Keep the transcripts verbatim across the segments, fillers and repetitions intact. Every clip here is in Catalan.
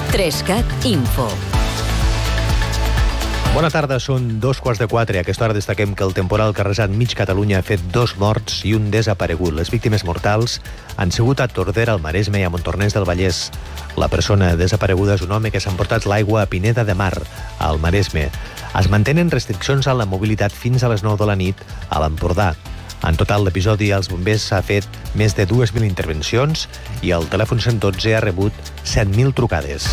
Trescat Info. Bona tarda, són dos quarts de quatre. A aquesta hora destaquem que el temporal que ha arrasat mig Catalunya ha fet dos morts i un desaparegut. Les víctimes mortals han sigut a Tordera, al Maresme, i a Montornès del Vallès. La persona desapareguda és un home que s'ha emportat l'aigua a Pineda de Mar, al Maresme. Es mantenen restriccions a la mobilitat fins a les nou de la nit a l'Empordà. En total, l'episodi als bombers ha fet més de dues mil intervencions i el telèfon cent dotze ha rebut set mil trucades.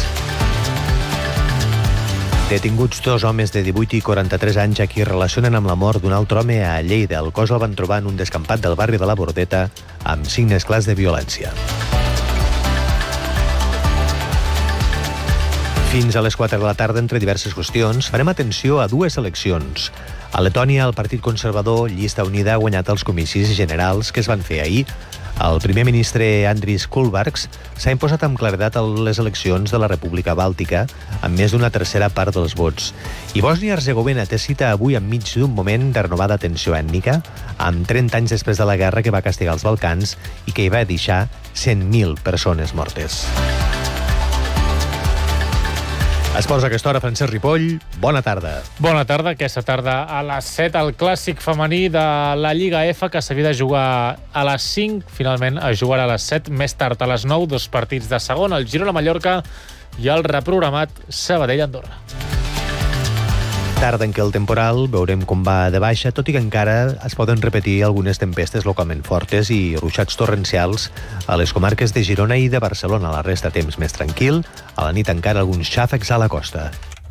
Detinguts dos homes de divuit i quaranta-tres anys a qui relacionen amb la mort d'un altre home a Lleida. El cos el van trobar en un descampat del barri de la Bordeta amb signes clars de violència. Fins a les quatre de la tarda, entre diverses qüestions, farem atenció a dues eleccions. A Letònia, el Partit Conservador Llista Unida ha guanyat els comicis generals que es van fer ahir. El primer ministre Andris Kulbergs s'ha imposat amb claredat a les eleccions de la República Bàltica amb més d'una tercera part dels vots. I Bòsnia-Hercegovina té cita avui enmig d'un moment de renovada tensió ètnica, amb trenta anys després de la guerra que va castigar els Balcans i que hi va deixar cent mil persones mortes. Esports a aquesta hora, Francesc Ripoll, bona tarda. Bona tarda. Aquesta tarda a les set el clàssic femení de la Lliga F, que s'havia de jugar a les cinc, finalment es jugarà a les set, més tard a les nou, dos partits de segon, el Girona-Mallorca i el reprogramat Sabadell-Andorra. Tarda en què el temporal veurem com va de baixa, tot i que encara es poden repetir algunes tempestes localment fortes i ruixats torrencials a les comarques de Girona i de Barcelona. La resta temps més tranquil, a la nit encara alguns xàfecs a la costa.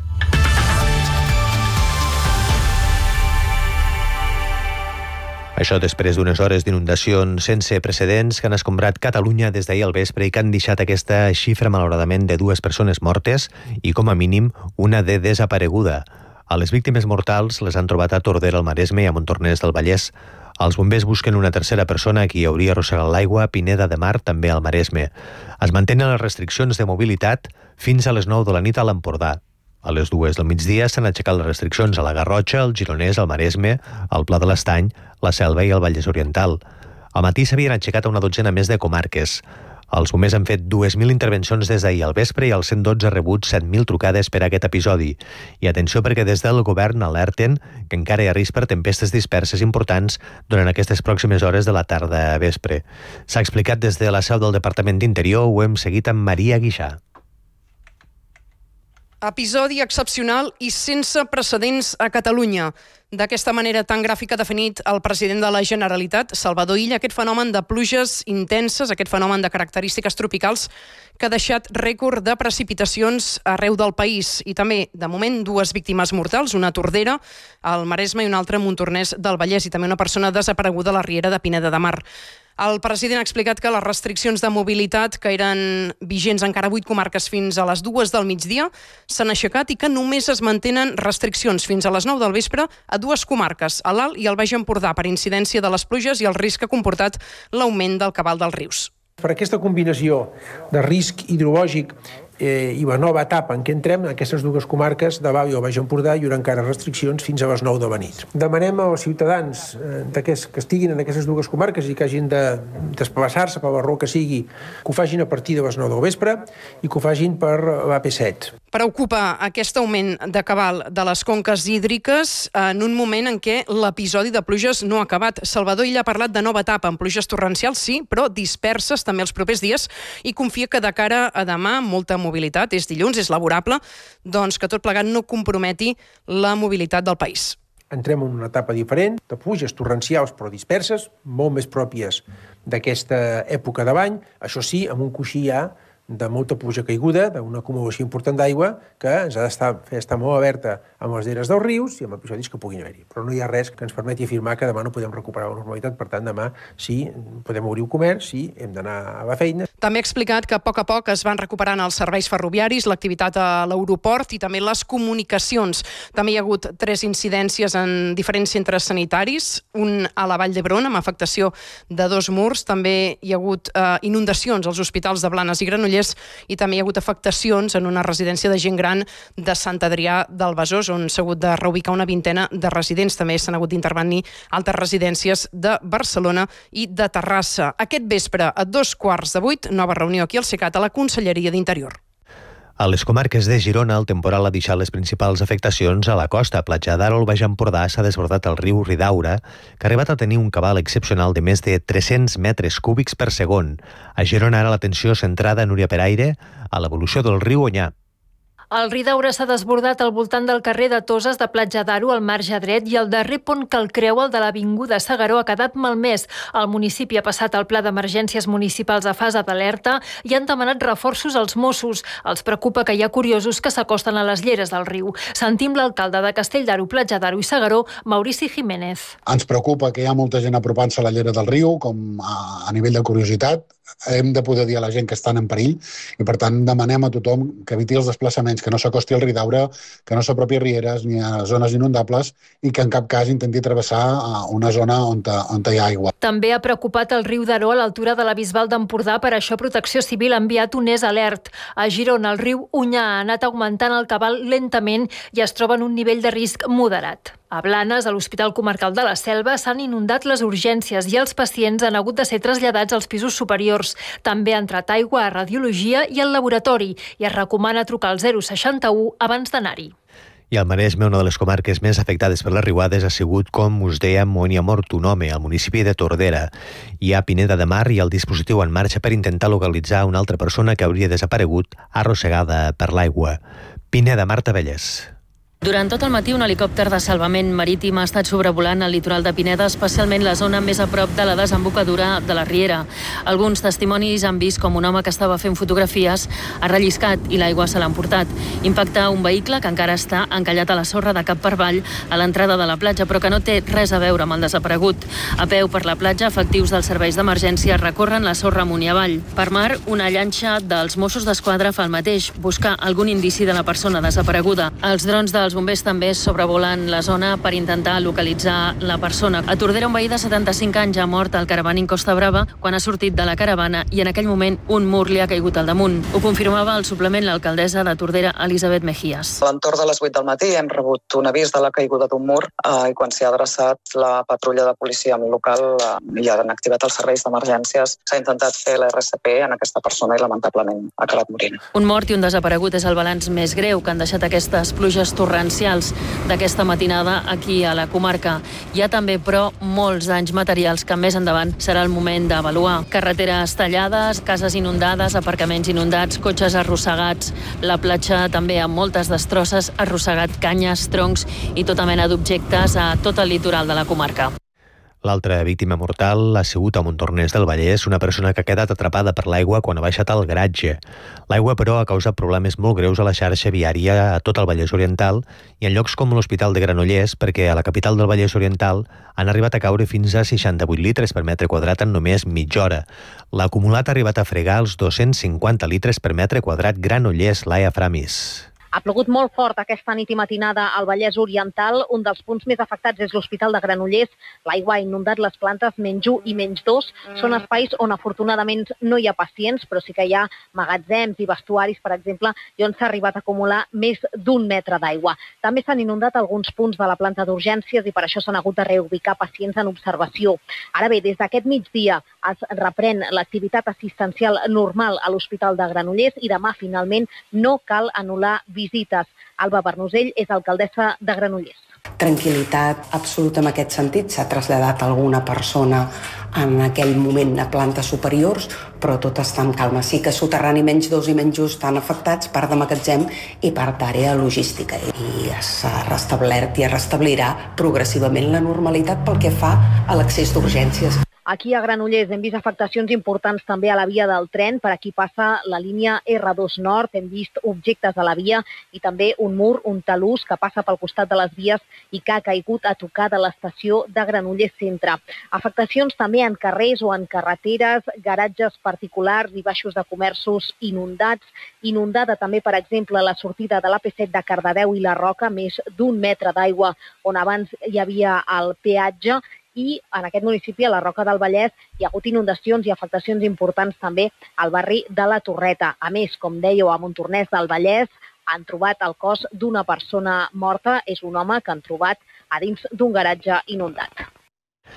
Això després d'unes hores d'inundacions sense precedents que han escombrat Catalunya des d'ahir al vespre i que han deixat aquesta xifra, malauradament, de dues persones mortes i, com a mínim, una de desapareguda. A les víctimes mortals les han trobat a Tordera, al Maresme, i a Montornès del Vallès. Els bombers busquen una tercera persona a qui hauria arrossegat l'aigua a Pineda de Mar, també al Maresme. Es mantenen les restriccions de mobilitat fins a les nou de la nit a l'Empordà. A les dues del migdia s'han aixecat les restriccions a la Garrotxa, al Gironès, al Maresme, al Pla de l'Estany, la Selva i el Vallès Oriental. Al matí s'havien aixecat a una dotzena més de comarques. Els bombers han fet dues mil intervencions des d'ahir al vespre i el cent dotze ha rebut set mil trucades per a aquest episodi. I atenció, perquè des del govern alerten que encara hi ha risc per tempestes disperses importants durant aquestes pròximes hores de la tarda a vespre. S'ha explicat des de la seu del Departament d'Interior, ho hem seguit amb Maria Guixà. Episodi excepcional i sense precedents a Catalunya. D'aquesta manera tan gràfica ha definit el president de la Generalitat, Salvador Illa, aquest fenomen de pluges intenses, aquest fenomen de característiques tropicals que ha deixat rècord de precipitacions arreu del país. I també, de moment, dues víctimes mortals, una a Tordera, al Maresme, i una altra a Montornès del Vallès, i també una persona desapareguda a la riera de Pineda de Mar. El president ha explicat que les restriccions de mobilitat, que eren vigents encara a vuit comarques fins a les dues del migdia, s'han aixecat i que només es mantenen restriccions fins a les nou del vespre a dues comarques, a l'Alt i al Baix Empordà, per incidència de les pluges i el risc que ha comportat l'augment del cabal dels rius. Per aquesta combinació de risc hidrològic eh, i la nova etapa en què entrem, en aquestes dues comarques de l'Alt i el Baix Empordà, hi haurà encara restriccions fins a les nou de la nit. Demanem als ciutadans eh, que estiguin en aquestes dues comarques i que hagin de desplaçar-se per la raó que sigui, que ho facin a partir de les nou del vespre i que ho facin per l'A P set. Preocupa aquest augment de cabal de les conques hídriques en un moment en què l'episodi de pluges no ha acabat. Salvador Illa ha parlat de nova etapa amb pluges torrencials, sí, però disperses també els propers dies, i confia que de cara a demà molta mobilitat, és dilluns, és laborable, doncs que tot plegat no comprometi la mobilitat del país. Entrem en una etapa diferent, de pluges torrencials però disperses, molt més pròpies d'aquesta època de l'any, això sí, amb un coixí ja de molta pluja caiguda, d'una acumulació important d'aigua que ens ha d'estar fer estar molt alerta amb les lleres dels rius i amb episodis que puguin haver-hi. Però no hi ha res que ens permeti afirmar que demà no podem recuperar la normalitat. Per tant, demà sí, podem obrir el comerç, sí, hem d'anar a la feina. També ha explicat que a poc a poc es van recuperant els serveis ferroviaris, l'activitat a l'aeroport i també les comunicacions. També hi ha hagut tres incidències en diferents centres sanitaris, un a la Vall d'Hebron amb afectació de dos murs, també hi ha hagut eh, inundacions als hospitals de Blanes i Granollers i també hi ha hagut afectacions en una residència de gent gran de Sant Adrià del Besòs, on s'ha hagut de reubicar una vintena de residents. També s'han hagut d'intervenir altres residències de Barcelona i de Terrassa. Aquest vespre, a dos quarts de vuit, nova reunió aquí al CECAT a la Conselleria d'Interior. A les comarques de Girona, el temporal ha deixat les principals afectacions a la costa. A Platja d'Aro, al Baix Empordà, s'ha desbordat el riu Ridaura, que ha arribat a tenir un cabal excepcional de més de tres-cents metres cúbics per segon. A Girona, ara l'atenció centrada, Núria Peraire, a l'evolució del riu Onyà. El Ridaura s'ha desbordat al voltant del carrer de Toses de Platja d'Aro, al marge dret, i el darrer pont que el creua, el de l'Avinguda S'Agaró, ha quedat malmès. El municipi ha passat al Pla d'Emergències Municipals a fase d'alerta i han demanat reforços als Mossos. Els preocupa que hi ha curiosos que s'acosten a les lleres del riu. Sentim l'alcalde de Castell d'Aro, Platja d'Aro i S'Agaró, Maurici Jiménez. Ens preocupa que hi ha molta gent apropant-se a la llera del riu, com a, a nivell de curiositat. Hem de poder dir a la gent que estan en perill i, per tant, demanem a tothom que eviti els desplaçaments, que no s'acosti al Ridaura, que no s'apropi a rieres ni a zones inundables i que en cap cas intenti travessar una zona on, on hi ha aigua. També ha preocupat el riu d'Aro a l'altura de la Bisbal d'Empordà, per això Protecció Civil ha enviat un és alert. A Girona, el riu Onyà ha anat augmentant el cabal lentament i es troba en un nivell de risc moderat. A Blanes, a l'Hospital Comarcal de la Selva, s'han inundat les urgències i els pacients han hagut de ser traslladats als pisos superiors. També ha entrat aigua a radiologia i al laboratori i es recomana trucar al zero seixanta-u abans d'anar-hi. I al Maresme, una de les comarques més afectades per les riuades ha sigut, com us dèiem, on hi ha mort un home, al municipi de Tordera. Hi ha Pineda de Mar i el dispositiu en marxa per intentar localitzar una altra persona que hauria desaparegut arrossegada per l'aigua. Pineda, Marta Vallès. Durant tot el matí, un helicòpter de salvament marítim ha estat sobrevolant el litoral de Pineda, especialment la zona més a prop de la desembocadura de la Riera. Alguns testimonis han vist com un home que estava fent fotografies ha relliscat i l'aigua se l'ha emportat. Impacta un vehicle que encara està encallat a la sorra de cap per avall a l'entrada de la platja, però que no té res a veure amb el desaparegut. A peu per la platja, efectius dels serveis d'emergència recorren la sorra amunt i avall. Per mar, una llanxa dels Mossos d'Esquadra fa el mateix, buscar algun indici de la persona desapareguda. Els drons de Els bombers també sobrevolant la zona per intentar localitzar la persona. A Tordera, un veí de setanta-cinc anys ha mort al caravaning Costa Brava quan ha sortit de la caravana i en aquell moment un mur li ha caigut al damunt. Ho confirmava al suplement l'alcaldessa de Tordera, Elisabet Mejías. A l'entorn de les vuit del matí hem rebut un avís de la caiguda d'un mur eh, i quan s'hi ha adreçat la patrulla de policia amb local eh, i han activat els serveis d'emergències, s'ha intentat fer l'R C P en aquesta persona i lamentablement ha acabat morint. Un mort i un desaparegut és el balanç més greu que han deixat aquestes pluges torrencials d'aquesta matinada aquí a la comarca. Hi ha també, però, molts danys materials que més endavant serà el moment d'avaluar. Carreteres tallades, cases inundades, aparcaments inundats, cotxes arrossegats, la platja també amb moltes destrosses, arrossegat canyes, troncs i tota mena d'objectes a tot el litoral de la comarca. L'altra víctima mortal ha sigut a Montornès del Vallès, una persona que ha quedat atrapada per l'aigua quan ha baixat al garatge. L'aigua, però, ha causat problemes molt greus a la xarxa viària a tot el Vallès Oriental i en llocs com l'Hospital de Granollers, perquè a la capital del Vallès Oriental han arribat a caure fins a seixanta-vuit litres per metre quadrat en només mitja hora. L'acumulat ha arribat a fregar els dos-cents cinquanta litres per metre quadrat. Granollers, Laia Framis. Ha plogut molt fort aquesta nit i matinada al Vallès Oriental. Un dels punts més afectats és l'Hospital de Granollers. L'aigua ha inundat les plantes menys u i menys dos. Són espais on afortunadament no hi ha pacients, però sí que hi ha magatzems i vestuaris, per exemple, i on s'ha arribat a acumular més d'un metre d'aigua. També s'han inundat alguns punts de la planta d'urgències i per això s'han hagut de reubicar pacients en observació. Ara bé, des d'aquest migdia es reprèn l'activitat assistencial normal a l'Hospital de Granollers i demà, finalment, no cal anul·lar visites. Alba Bernusell és alcaldessa de Granollers. Tranquil·litat absoluta en aquest sentit. S'ha traslladat alguna persona en aquell moment a plantes superiors, però tot està en calma. Sí que soterrani menys dos i menys un estan afectats, part de magatzem i part d'àrea logística. I s'ha restablert i es restablirà progressivament la normalitat pel que fa a l'accés d'urgències. Aquí a Granollers hem vist afectacions importants també a la via del tren. Per aquí passa la línia erre dos Nord. Hem vist objectes a la via i també un mur, un talús que passa pel costat de les vies i que ha caigut a tocar de l'estació de Granollers Centre. Afectacions també en carrers o en carreteres, garatges particulars i baixos de comerços inundats. Inundada també, per exemple, la sortida de l'A P set de Cardedeu i la Roca, més d'un metre d'aigua on abans hi havia el peatge. I en aquest municipi, a la Roca del Vallès, hi ha hagut inundacions i afectacions importants també al barri de la Torreta. A més, com dèieu, a Montornès del Vallès han trobat el cos d'una persona morta. És un home que han trobat a dins d'un garatge inundat.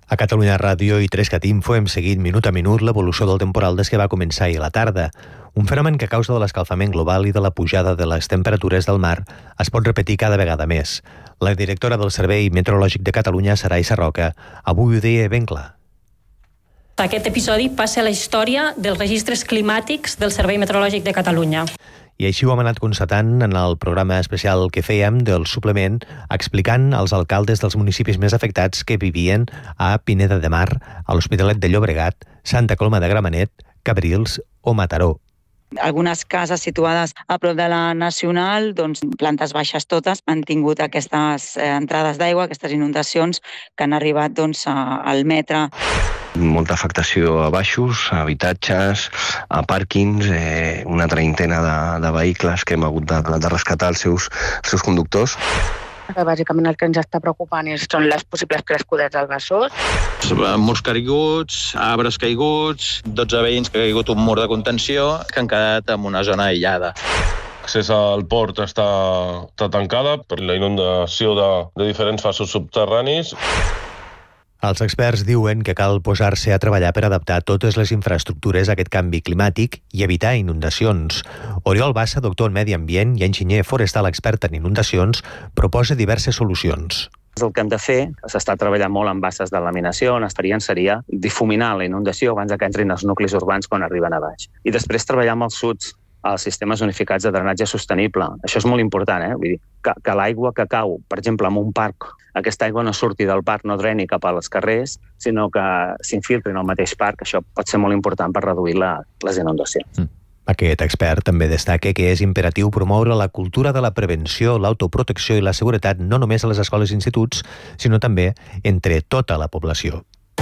A Catalunya Ràdio i tres cat Info hem seguit minut a minut l'evolució del temporal des que va començar ahir a la tarda. Un fenomen que a causa de l'escalfament global i de la pujada de les temperatures del mar es pot repetir cada vegada més. La directora del Servei Meteorològic de Catalunya, Sarai Sarroca, avui ho deia ben clar. Aquest episodi passa a la història dels registres climàtics del Servei Meteorològic de Catalunya. I així ho hem anat constatant en el programa especial que fèiem del suplement, explicant als alcaldes dels municipis més afectats que vivien a Pineda de Mar, a l'Hospitalet de Llobregat, Santa Coloma de Gramenet, Cabrils o Mataró. Algunes cases situades a prop de la Nacional, doncs, plantes baixes totes, han tingut aquestes entrades d'aigua, aquestes inundacions que han arribat doncs, al metre. Molta afectació a baixos, a habitatges, a pàrquings, eh, una treintena de, de vehicles que hem hagut de, de rescatar els seus, els seus conductors. Bàsicament el que ens està preocupant són les possibles crescudes al Besòs. Murs caiguts, arbres caiguts, dotze veïns que ha caigut un mur de contenció que han quedat en una zona aïllada. L'accés al port està, està tancada per la inundació de, de diferents fasos subterranis. Els experts diuen que cal posar-se a treballar per adaptar totes les infraestructures a aquest canvi climàtic i evitar inundacions. Oriol Bassa, doctor en Medi Ambient i enginyer forestal expert en inundacions, proposa diverses solucions. El que hem de fer, s'està treballant molt en basses de laminació, on l'experient seria difuminar la inundació abans que entrin els nuclis urbans quan arriben a baix. I després treballar amb els suds, els sistemes unificats de drenatge sostenible. Això és molt important, eh? Vull dir, que, que l'aigua que cau, per exemple, en un parc, aquesta aigua no surti del parc, no dreni cap als carrers, sinó que s'infiltri en el mateix parc. Això pot ser molt important per reduir la, les inundacions. Mm. Aquest expert també destaca que és imperatiu promoure la cultura de la prevenció, l'autoprotecció i la seguretat no només a les escoles i instituts, sinó també entre tota la població.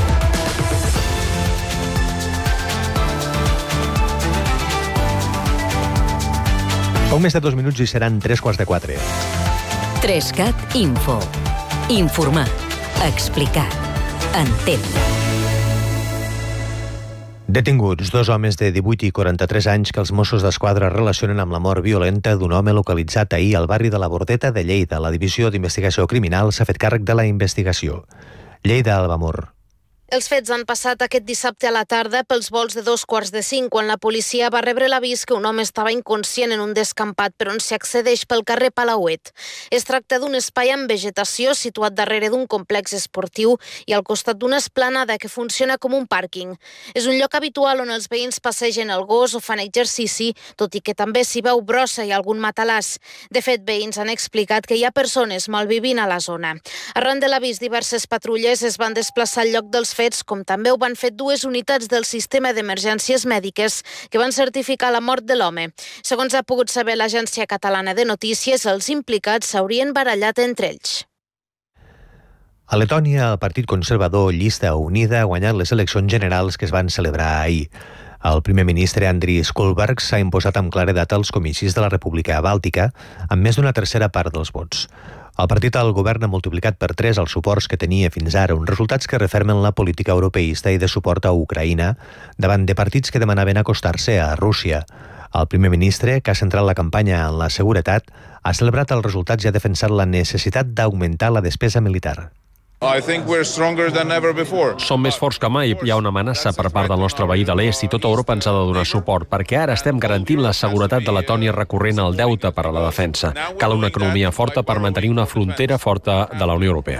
Poc més de dos minuts i seran tres quarts de quatre. tres cat Info. Informar. Explicar. Entendre. Detinguts dos homes de divuit i quaranta-tres anys que els Mossos d'Esquadra relacionen amb la mort violenta d'un home localitzat ahir al barri de la Bordeta de Lleida. La Divisió d'Investigació Criminal s'ha fet càrrec de la investigació. Lleida, Alba Mor. Els fets han passat aquest dissabte a la tarda pels volts de dos quarts de cinc, quan la policia va rebre l'avís que un home estava inconscient en un descampat per on s'hi accedeix pel carrer Palauet. Es tracta d'un espai amb vegetació situat darrere d'un complex esportiu i al costat d'una esplanada que funciona com un pàrquing. És un lloc habitual on els veïns passegen el gos o fan exercici, tot i que també s'hi veu brossa i algun matalàs. De fet, veïns han explicat que hi ha persones malvivint a la zona. Arran de l'avís, diverses patrulles es van desplaçar al lloc dels fets, com també ho van fer dues unitats del sistema d'emergències mèdiques que van certificar la mort de l'home. Segons ha pogut saber l'Agència Catalana de Notícies, els implicats s'haurien barallat entre ells. A Letònia, el Partit Conservador Llista Unida ha guanyat les eleccions generals que es van celebrar ahir. El primer ministre Andris Kulbergs s'ha imposat amb claredat als comicis de la República Bàltica amb més d'una tercera part dels vots. El partit al govern ha multiplicat per tres els suports que tenia fins ara, uns resultats que refermen la política europeista i de suport a Ucraïna davant de partits que demanaven acostar-se a Rússia. El primer ministre, que ha centrat la campanya en la seguretat, ha celebrat els resultats i ha defensat la necessitat d'augmentar la despesa militar. Som més forts que mai. Hi ha una amenaça per part del nostre veí de l'est i tota Europa ens ha de donar suport, perquè ara estem garantint la seguretat de Letònia recorrent al deute per a la defensa. Cal una economia forta per mantenir una frontera forta de la Unió Europea.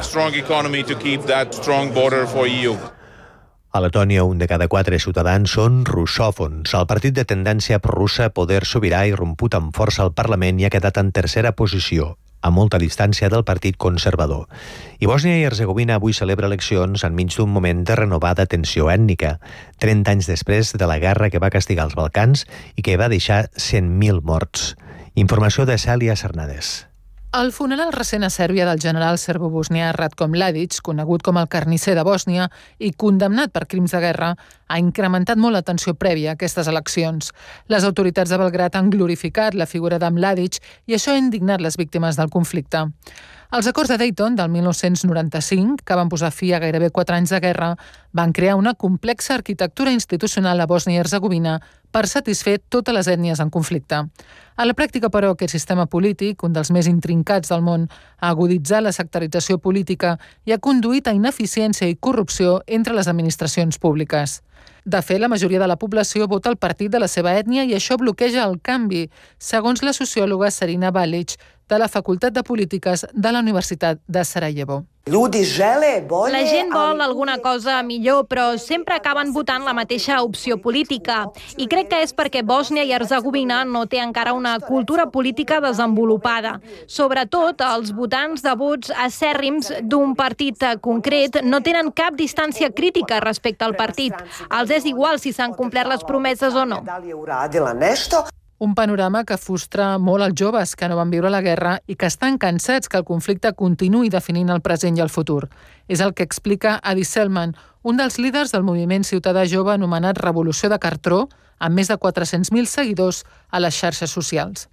A Letònia, un de cada quatre ciutadans són russòfons. El partit de tendència prorussa Poder Sobirà ha irromput amb força al Parlament i ha quedat en tercera posició, a molta distància del Partit Conservador. I Bòsnia i Herzegovina avui celebra eleccions enmig d'un moment de renovada tensió ètnica, trenta anys després de la guerra que va castigar els Balcans i que va deixar cent mil morts. Informació de Cèlia Cernades. El funeral recent a Sèrbia del general serbo-bosnià Ratko Mladic, conegut com el carnisser de Bòsnia i condemnat per crims de guerra, ha incrementat molt la tensió prèvia a aquestes eleccions. Les autoritats de Belgrad han glorificat la figura de Mladic i això ha indignat les víctimes del conflicte. Els acords de Dayton del mil nou-cents noranta-cinc, que van posar fi a gairebé quatre anys de guerra, van crear una complexa arquitectura institucional a Bòsnia i Hercegovina per satisfer totes les ètnies en conflicte. A la pràctica, però, aquest sistema polític, un dels més intrincats del món, ha aguditzat la sectarització política i ha conduït a ineficiència i corrupció entre les administracions públiques. De fet, la majoria de la població vota el partit de la seva ètnia i això bloqueja el canvi, segons la sociòloga Serina Balic, de la Facultat de Polítiques de la Universitat de Sarajevo. La gent vol alguna cosa millor, però sempre acaben votant la mateixa opció política. I crec que és perquè Bòsnia i Hercegovina no té encara una cultura política desenvolupada. Sobretot, els votants de vots acèrrims d'un partit concret no tenen cap distància crítica respecte al partit. Els és igual si s'han complert les promeses o no. Un panorama que frustra molt els joves que no van viure la guerra i que estan cansats que el conflicte continuï definint el present i el futur. És el que explica Adi Selman, un dels líders del moviment ciutadà jove anomenat Revolució de Cartró, amb més de quatre-cents mil seguidors a les xarxes socials.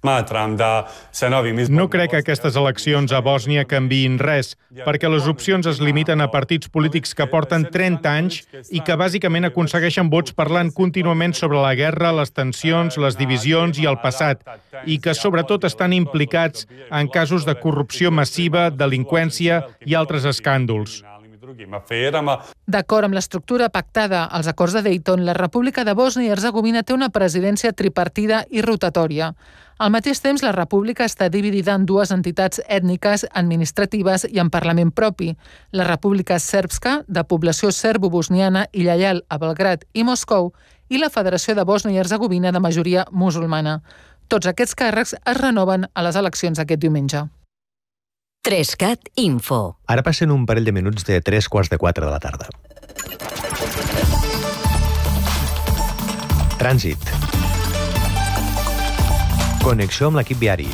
No crec que aquestes eleccions a Bòsnia canviïn res, perquè les opcions es limiten a partits polítics que porten trenta anys i que bàsicament aconsegueixen vots parlant contínuament sobre la guerra, les tensions, les divisions i el passat, i que sobretot estan implicats en casos de corrupció massiva, delinqüència i altres escàndols. D'acord amb l'estructura pactada als acords de Dayton, la República de Bòsnia i Hercegovina té una presidència tripartida i rotatòria. Al mateix temps, la República està dividida en dues entitats ètniques, administratives i en Parlament propi. La República Srpska, de població serbo-bosniana i lleial a Belgrad i Moscou, i la Federació de Bòsnia i Hercegovina, de majoria musulmana. Tots aquests càrrecs es renoven a les eleccions aquest diumenge. Trescat Info. Ara passen un parell de minuts de tres quarts de quatre de la tarda. Trànsit. Connexió amb l'equip viari.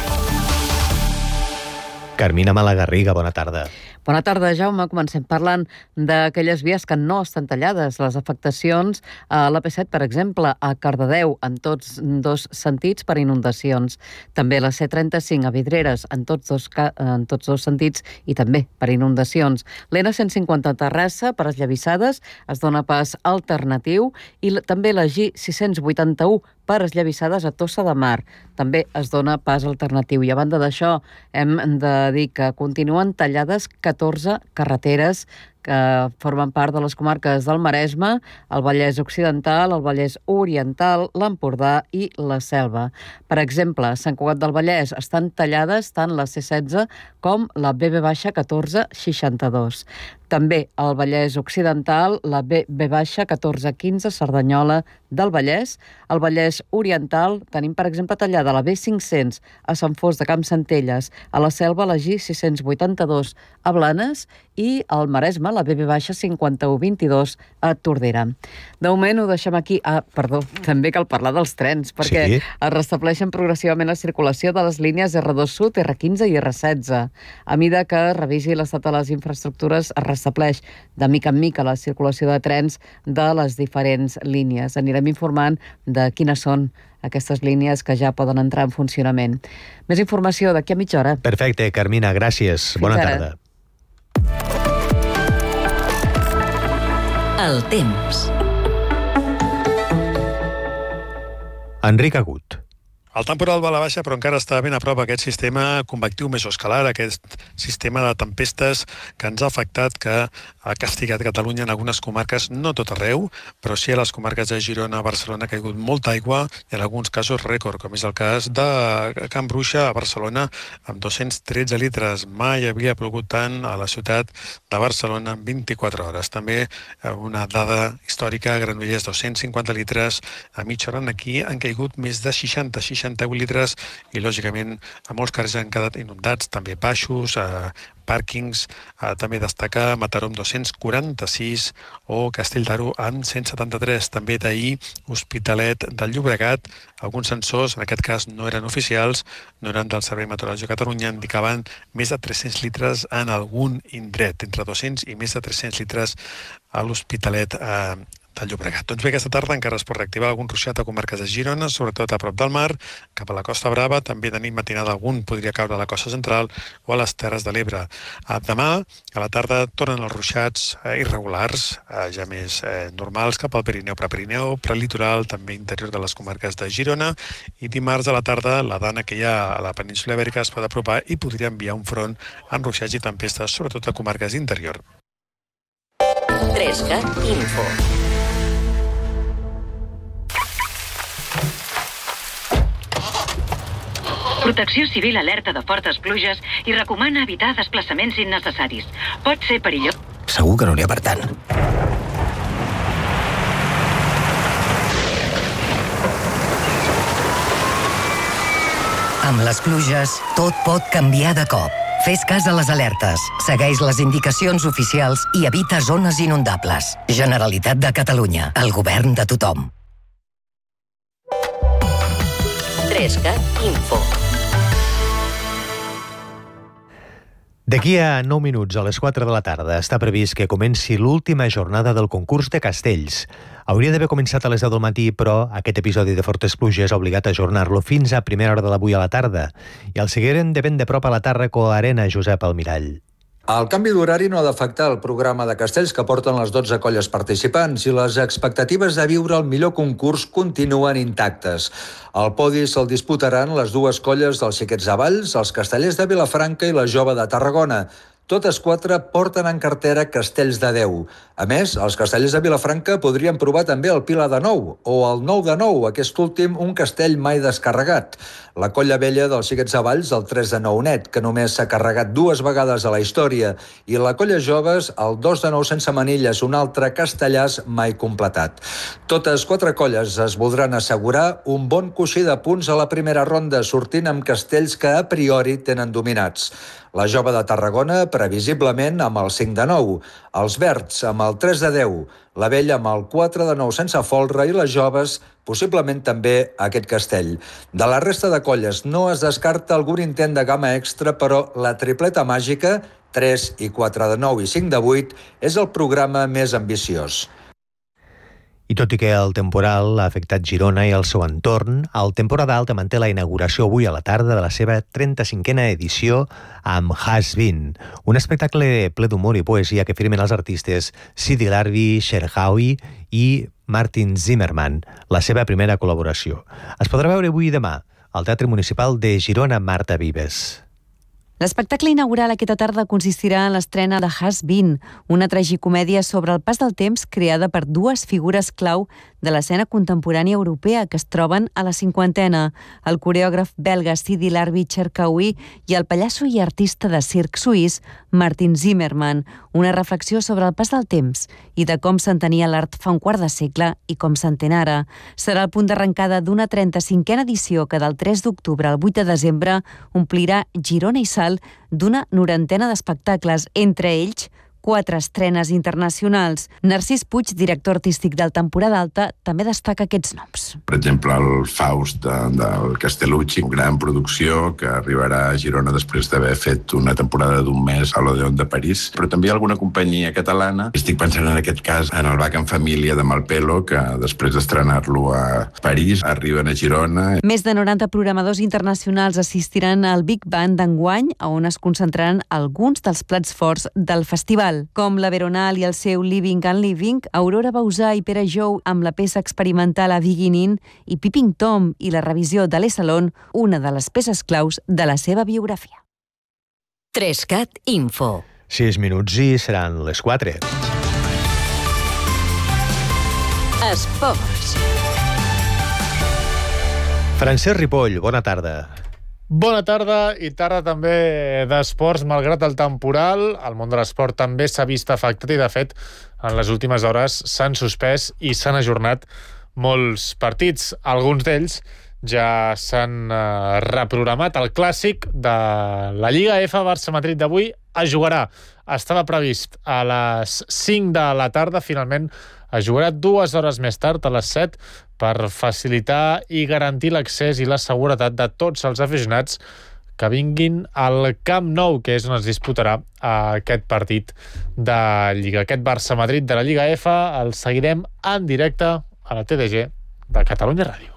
Carmina Malagarriga, bona tarda. Bona tarda, Jaume. Comencem parlant d'aquelles vies que no estan tallades. Les afectacions a l'A P set, per exemple, a Cardedeu, en tots dos sentits per inundacions. També la C trenta-cinc a Vidreres, en tots dos, en tots dos sentits, i també per inundacions. L'N cent cinquanta a Terrassa, per esllavissades, es dona pas alternatiu, i també la G sis-cents vuitanta-u per esllavissades a Tossa de Mar. També es dona pas alternatiu. I a banda d'això, hem de dir que continuen tallades catorze carreteres que formen part de les comarques del Maresme, el Vallès Occidental, el Vallès Oriental, l'Empordà i la Selva. Per exemple, a Sant Cugat del Vallès estan tallades tant la C setze com la B B catorze seixanta-dos. També al Vallès Occidental, la B B catorze quinze Cerdanyola del Vallès. Al Vallès Oriental tenim, per exemple, tallada la B cinc-cents a Sant Fost de Campsentelles, a la Selva la G sis-cents vuitanta-dos a Blanes i al Maresme la B B cinquanta-u vint-i-dos a Tordera. De moment ho deixem aquí. Ah, perdó, també cal parlar dels trens, perquè sí. Es restableixen progressivament la circulació de les línies R dos Sud, R quinze i R setze. A mida que revisi l'estat de les infraestructures, es restableix de mica en mica la circulació de trens de les diferents línies. Anirem informant de quines són aquestes línies que ja poden entrar en funcionament. Més informació d'aquí a mitja hora. Perfecte, Carmina, gràcies. Fins Bona ara. tarda. El temps. Enric Agut. El temporal va a la baixa, però encara està ben a prop aquest sistema convectiu mesoescalar, aquest sistema de tempestes que ens ha afectat, que ha castigat Catalunya en algunes comarques, no tot arreu, però sí a les comarques de Girona, Barcelona, ha caigut molta aigua i en alguns casos rècord, com és el cas de Can Bruixa, a Barcelona, amb dos-cents tretze litres. Mai havia plogut tant a la ciutat de Barcelona en vint-i-quatre hores. També una dada històrica, a Granollers, dos-cents cinquanta litres. A mitja hora aquí han caigut més de seixanta, seixanta litres i, lògicament, a molts carrers han quedat inundats, també baixos, eh, pàrquings, eh, també destaca Mataró amb dos-cents quaranta-sis o Castelldaro amb cent setanta-tres. També d'ahir, Hospitalet del Llobregat, alguns sensors, en aquest cas no eren oficials, no eren del Servei Meteorològic de Catalunya, indicaven més de tres-cents litres en algun indret, entre dos-cents i més de tres-cents litres a l'Hospitalet eh, del Llobregat. Doncs bé, aquesta tarda encara es pot reactivar algun ruixat a comarques de Girona, sobretot a prop del mar, cap a la Costa Brava, també de nit matinada algun podria caure a la costa central o a les Terres de l'Ebre. Demà, a la tarda, tornen els ruixats irregulars, ja més normals, cap al Pirineu, Prepirineu, prelitoral, també interior de les comarques de Girona, i dimarts a la tarda la dana que hi ha a la península Ibèrica es pot apropar i podria enviar un front amb ruixats i tempestes, sobretot a comarques d'interior. trescat Info. Protecció Civil alerta de fortes pluges i recomana evitar desplaçaments innecessaris. Pot ser perillós. Segur que no n'hi ha per tant. Amb les pluges, tot pot canviar de cop. Fes cas a les alertes, segueix les indicacions oficials i evita zones inundables. Generalitat de Catalunya, el govern de tothom. trescat Info. D'aquí a nou minuts, a les quatre de la tarda, està previst que comenci l'última jornada del concurs de castells. Hauria d'haver començat a les deu del matí, però aquest episodi de fortes pluges ha obligat a ajornar-lo fins a primera hora de l'avui a la tarda. I el seguirem de ben de prop a la Tàrraco Arena, Josep Almirall. El canvi d'horari no ha d'afectar el programa de castells que porten les dotze colles participants i les expectatives de viure el millor concurs continuen intactes. El podi se'l disputaran les dues colles dels Xiquets de Valls, els Castellers de Vilafranca i la Jove de Tarragona. Totes quatre porten en cartera castells de deu. A més, els castellers de Vilafranca podrien provar també el Pila de nou o el Nou de nou, aquest últim un castell mai descarregat. La colla vella dels Xiquets de Valls, el tres de nou net, que només s'ha carregat dues vegades a la història, i la colla joves, el dos de nou sense manilles, un altre castellàs mai completat. Totes quatre colles es voldran assegurar un bon coixí de punts a la primera ronda, sortint amb castells que a priori tenen dominats. La Jove de Tarragona, previsiblement, amb el cinc de nou, els Verds amb el tres de deu, la Vella amb el quatre de nou sense folre i les Joves, possiblement també aquest castell. De la resta de colles no es descarta algun intent de gamma extra, però la tripleta màgica, tres i quatre de nou i cinc de vuit, és el programa més ambiciós. I tot i que el temporal ha afectat Girona i el seu entorn, el Temporada Alta manté la inauguració avui a la tarda de la seva trenta-cinquena edició amb Has Been, un espectacle ple d'humor i poesia que firmen els artistes Sidi Larbi, Sherhawi i Martin Zimmerman, la seva primera col·laboració. Es podrà veure avui i demà al Teatre Municipal de Girona Marta Vives. L'espectacle inaugural aquesta tarda consistirà en l'estrena de Has Been, una tragicomèdia sobre el pas del temps creada per dues figures clau de l'escena contemporània europea que es troben a la cinquantena, el coreògraf belga Sidi Larbi Cherkaoui i el pallasso i artista de circ suís Martin Zimmerman, una reflexió sobre el pas del temps i de com s'entenia l'art fa un quart de segle i com s'entén ara. Serà el punt d'arrencada d'una trenta-cinquena edició que del tres d'octubre al vuit de desembre omplirà Girona i Salt d'una norantena d'espectacles, entre ells quatre estrenes internacionals. Narcís Puig, director artístic del Temporada Alta, també destaca aquests noms. Per exemple, el Faust de, del Castellucci, una gran producció que arribarà a Girona després d'haver fet una temporada d'un mes a l'Odeon de París, però també hi ha alguna companyia catalana. Estic pensant en aquest cas en el Bac en Família de Malpelo, que després d'estrenar-lo a París arriben a Girona. Més de noranta programadors internacionals assistiran al Big Band d'enguany, on es concentraran alguns dels plats forts del festival, com la Veronal i el seu Living and Living, Aurora Bausà i Pere Jou amb la peça experimental A Beginning i Peeping Tom i la revisió de l'E-Salon, una de les peces claus de la seva biografia. trescat Info. Sis minuts i seran les quatre. Esports. Francesc Ripoll, bona tarda. Bona tarda i tarda també d'esports. Malgrat el temporal, el món de l'esport també s'ha vist afectat i, de fet, en les últimes hores s'han suspès i s'han ajornat molts partits. Alguns d'ells ja s'han eh, reprogramat. El clàssic de la Lliga F Barça-Madrid d'avui es jugarà. Estava previst a les cinc de la tarda, finalment es jugarà dues hores més tard, a les set, per facilitar i garantir l'accés i la seguretat de tots els aficionats que vinguin al Camp Nou, que és on es disputarà aquest partit de Lliga. Aquest Barça-Madrid de la Lliga F el seguirem en directe a la T D G de Catalunya Ràdio.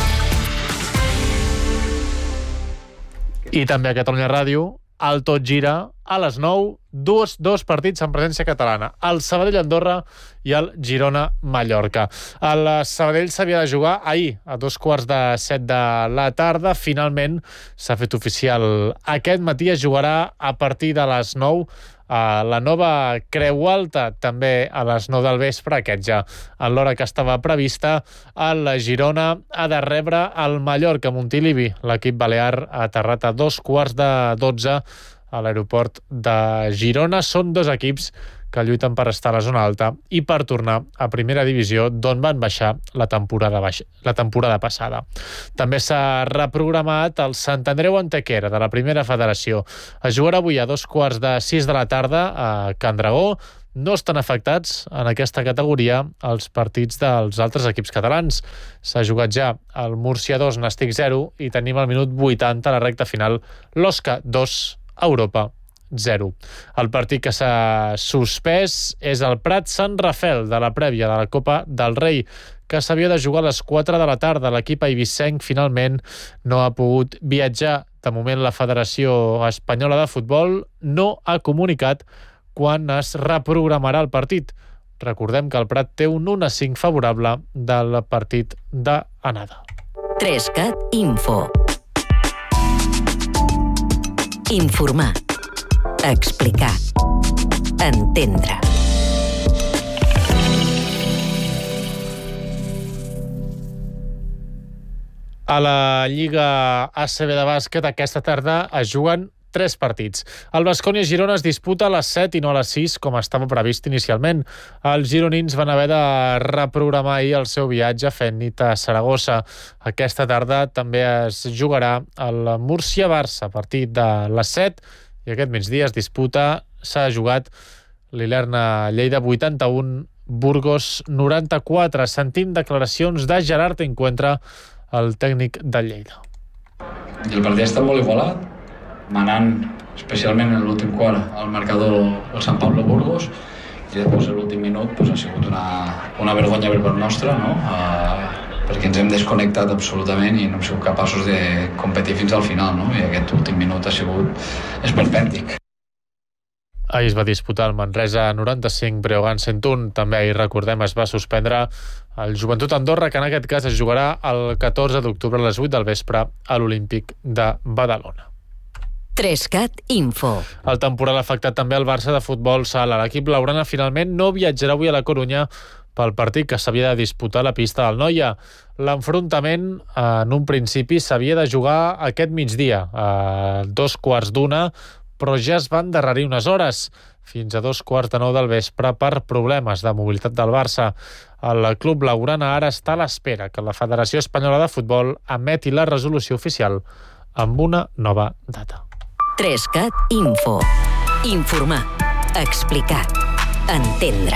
I també a Catalunya Ràdio, el Tot Gira, a les nou, dos, dos partits en presència catalana, el Sabadell-Andorra i el Girona-Mallorca. El Sabadell s'havia de jugar ahir, a dos quarts de set de la tarda. Finalment s'ha fet oficial aquest matí. Es jugarà a partir de les nou a la nova Creu Alta, també a les nou del vespre, aquest ja en l'hora que estava prevista. El Girona ha de rebre el Mallorca a Montilivi. L'equip balear ha aterrat a dos quarts de dotze a l'aeroport de Girona. Són dos equips que lluiten per estar a la zona alta i per tornar a primera divisió, d'on van baixar la temporada, baix... la temporada passada. També s'ha reprogramat el Sant Andreu Antequera de la primera federació. Es jugarà avui a dos quarts de sis de la tarda a Can Dragó. No estan afectats en aquesta categoria els partits dels altres equips catalans. S'ha jugat ja el Múrcia dos, Nàstic zero i tenim al minut vuitanta a la recta final l'Osca dos, Europa zero. El partit que s'ha suspès és el Prat Sant Rafel de la prèvia de la Copa del Rei, que s'havia de jugar a les quatre de la tarda. L'equip eivissenc finalment no ha pogut viatjar. De moment la Federació Espanyola de Futbol no ha comunicat quan es reprogramarà el partit. Recordem que el Prat té un un a cinc favorable del partit d'anada. Trescat Info. Informar. Explicar. Entendre. A la Lliga A C B de bàsquet aquesta tarda es juguen tres partits. El Baskonia-Girona es disputa a les set i no a les sis, com estava previst inicialment. Els gironins van haver de reprogramar ahir el seu viatge fent nit a Saragossa. Aquesta tarda també es jugarà el Múrcia-Barça a partir de les set i aquest migdia es disputa, s'ha jugat l'Ilerna Lleida vuitanta-un, Burgos noranta-quatre. Sentim declaracions de Gerard Encuentra, el tècnic de Lleida. El partit està molt igualat, manant especialment en l'últim quart al marcador el Sant Pablo Burgos, i després l'últim minut pues, ha sigut una, una vergonya per part nostra, no? Uh, perquè ens hem desconnectat absolutament i no hem sigut capaços de competir fins al final, no? I aquest últim minut ha sigut esperpèntic. Ahir es va disputar el Manresa noranta-cinc, Breogán cent un. També ahir, recordem, es va suspendre el Joventut Andorra, que en aquest cas es jugarà el catorze d'octubre a les vuit del vespre a l'Olímpic de Badalona. Trescat Info. El temporal ha afectat també el Barça de futbol sala. L'equip blaugrana finalment no viatjarà avui a la Corunya pel partit que s'havia de disputar a la pista del Noia. L'enfrontament, en un principi, s'havia de jugar aquest migdia, a dos quarts d'una, però ja es van endarrerir unes hores, fins a dos quarts de nou del vespre, per problemes de mobilitat del Barça. El club blaugrana ara està a l'espera que la Federació Espanyola de Futbol emeti la resolució oficial amb una nova data. Trescat Info. Informar. Explicar. Entendre.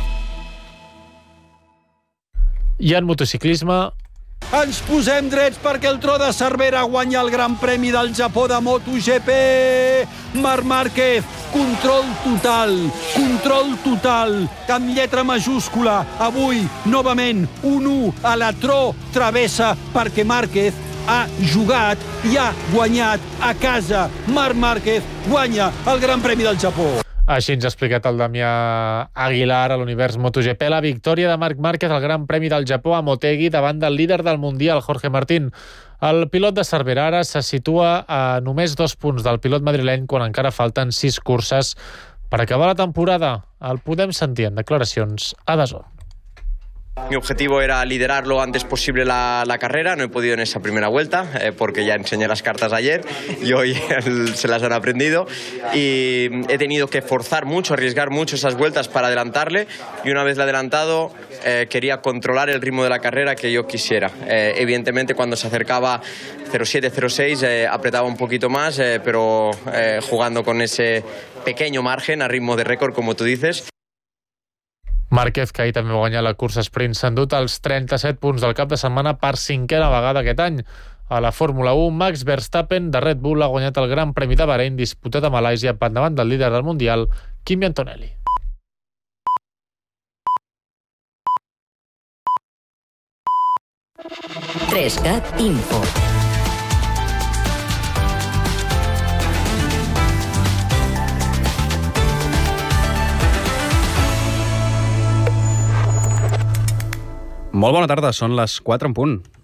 I en motociclisme... Ens posem drets perquè el Tro de Cervera guanya el Gran Premi del Japó de MotoGP. Marc Márquez, control total, control total, amb lletra majúscula. Avui, novament, un u a la Tro Travessa perquè Márquez ha jugat i ha guanyat a casa. Marc Márquez guanya el Gran Premi del Japó. Així ens ha explicat el Damià Aguilar a l'Univers MotoGP la victòria de Marc Márquez al Gran Premi del Japó a Motegi davant del líder del Mundial, Jorge Martín. El pilot de Cervera ara se situa a només dos punts del pilot madrileny quan encara falten sis curses per acabar la temporada. El podem sentir en declaracions a D A Z N. Mi objetivo era liderar lo antes posible la, la carrera. No he podido en esa primera vuelta eh, porque ya enseñé las cartas ayer y hoy el, se las han aprendido y he tenido que forzar mucho, arriesgar mucho esas vueltas para adelantarle y una vez le adelantado eh, quería controlar el ritmo de la carrera que yo quisiera. Eh, evidentemente cuando se acercaba cero siete, cero seis eh, apretaba un poquito más eh, pero eh, jugando con ese pequeño margen a ritmo de récord como tú dices. Márquez, que ahir també va guanyar la cursa sprint, s'ha endut els trenta-set punts del cap de setmana per cinquena vegada aquest any. A la Fórmula u, Max Verstappen de Red Bull ha guanyat el Gran Premi de Bahrein disputat a Malàisia per davant del líder del Mundial, Kimi Antonelli. trescat Info. Molt bona tarda, són les quatre en punt.